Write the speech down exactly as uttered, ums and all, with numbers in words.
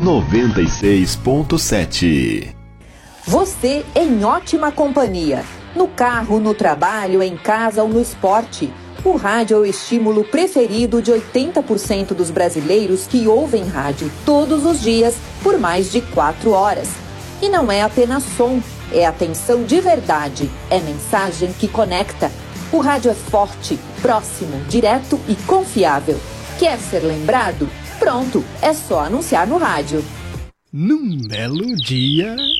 noventa e seis ponto sete. Você em ótima companhia. No carro, no trabalho, em casa ou no esporte. O rádio é o estímulo preferido de oitenta por cento dos brasileiros que ouvem rádio todos os dias por mais de quatro horas. E não é apenas som, é atenção de verdade, é mensagem que conecta. O rádio é forte, próximo, direto e confiável. Quer ser lembrado? Pronto, é só anunciar no rádio. Num belo dia...